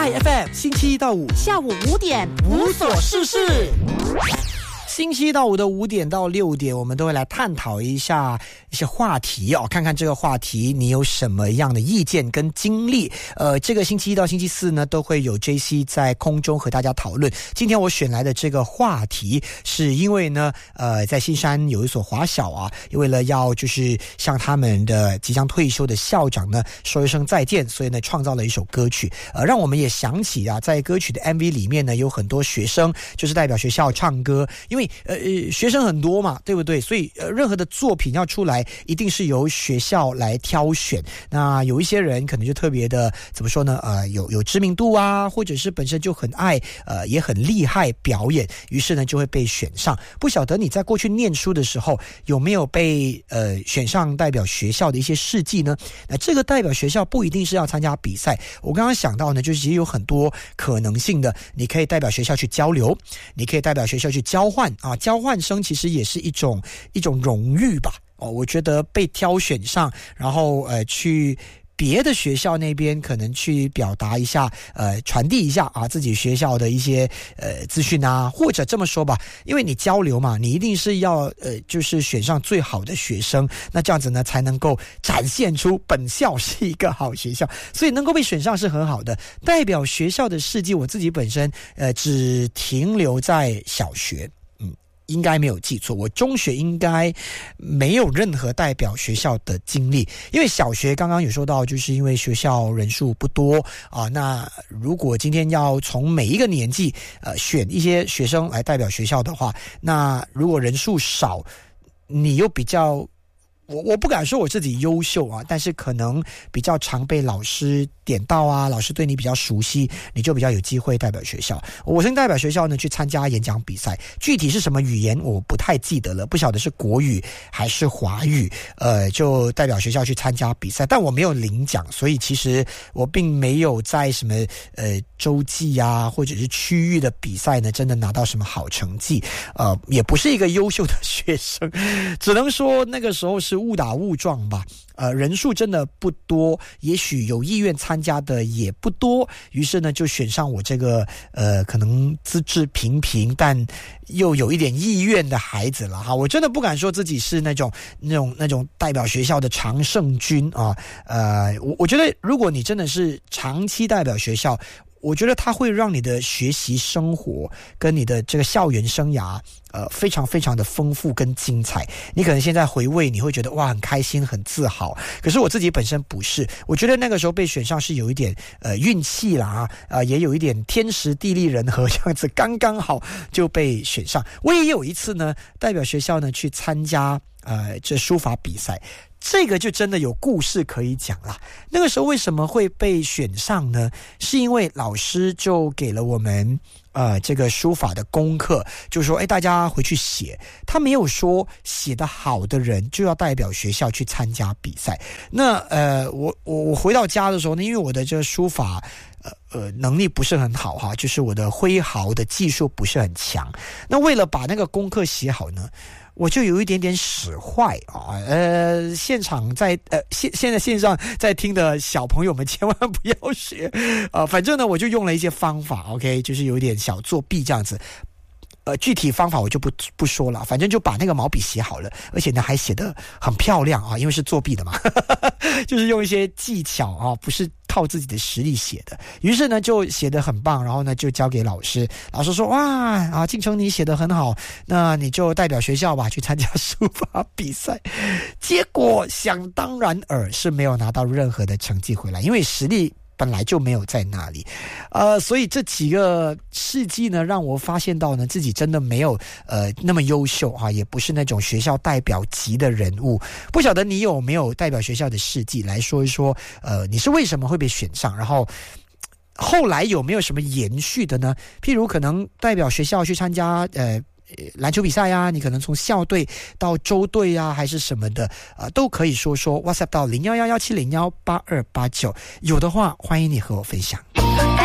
IFM 星期一到五下午5点无所事事。星期一到五的5点到6点，我们都会来探讨一下一些话题哦，看看这个话题你有什么样的意见跟经历。这个星期一到星期四呢，都会有 JC 在空中和大家讨论。今天我选来的这个话题，是因为呢，在新山有一所华小啊，为了要就是向他们的即将退休的校长呢说一声再见，所以呢创造了一首歌曲，让我们也想起啊，在歌曲的 MV 里面呢，有很多学生就是代表学校唱歌，因为学生很多嘛，对不对？所以任何的作品要出来，一定是由学校来挑选。那有一些人可能就特别的怎么说呢？有知名度啊，或者是本身就很爱也很厉害表演，于是呢就会被选上。不晓得你在过去念书的时候有没有被选上代表学校的一些事迹呢？那这个代表学校不一定是要参加比赛，我刚刚想到呢，就是也有很多可能性的。你可以代表学校去交流，你可以代表学校去交换啊。交换生其实也是一种荣誉吧。我觉得被挑选上，然后去别的学校那边可能去表达一下，传递一下啊自己学校的一些资讯啊，或者这么说吧，因为你交流嘛，你一定是要就是选上最好的学生，那这样子呢才能够展现出本校是一个好学校，所以能够被选上是很好的。代表学校的事迹，我自己本身只停留在小学。应该没有记错，我中学应该没有任何代表学校的经历，因为小学刚刚有说到，就是因为学校人数不多啊。那如果今天要从每一个年纪选一些学生来代表学校的话，那如果人数少，你又比较我不敢说我自己优秀啊，但是可能比较常被老师点到啊，老师对你比较熟悉，你就比较有机会代表学校。我曾代表学校呢去参加演讲比赛，具体是什么语言我不太记得了，不晓得是国语还是华语，就代表学校去参加比赛，但我没有领奖，所以其实我并没有在什么洲际啊或者是区域的比赛呢真的拿到什么好成绩，也不是一个优秀的学生，只能说那个时候是误打误撞吧。人数真的不多，也许有意愿参加的也不多，于是呢就选上我这个可能资质平平但又有一点意愿的孩子了哈。我真的不敢说自己是那种代表学校的常胜军啊。我觉得如果你真的是长期代表学校，我觉得它会让你的学习生活跟你的这个校园生涯非常非常的丰富跟精彩。你可能现在回味你会觉得哇很开心很自豪，可是我自己本身不是，我觉得那个时候被选上是有一点运气啦也有一点天时地利人和，这样子刚刚好就被选上。我也有一次呢代表学校呢去参加这书法比赛，这个就真的有故事可以讲啦。那个时候为什么会被选上呢？是因为老师就给了我们这个书法的功课，就说大家回去写，他没有说写得好的人就要代表学校去参加比赛。那我回到家的时候呢，因为我的这个书法能力不是很好哈，就是我的挥毫的技术不是很强。那为了把那个功课写好呢，我就有一点点使坏啊！现场在现在线上在听的小朋友们千万不要学反正呢我就用了一些方法 ，OK， 就是有一点小作弊这样子。具体方法我就不说了，反正就把那个毛笔写好了，而且呢还写得很漂亮啊，因为是作弊的嘛，就是用一些技巧啊，不是靠自己的实力写的。于是呢就写得很棒，然后呢就交给老师，老师说哇敬成你写得很好，那你就代表学校吧去参加书法比赛。结果想当然是没有拿到任何的成绩回来，因为实力本来就没有在那里，所以这几个事迹呢，让我发现到呢，自己真的没有那么优秀啊，也不是那种学校代表级的人物。不晓得你有没有代表学校的事迹来说一说？你是为什么会被选上？然后后来有没有什么延续的呢？譬如可能代表学校去参加篮球比赛啊，你可能从校队到州队啊，还是什么的都可以说 WhatsApp 到0111701829，有的话欢迎你和我分享。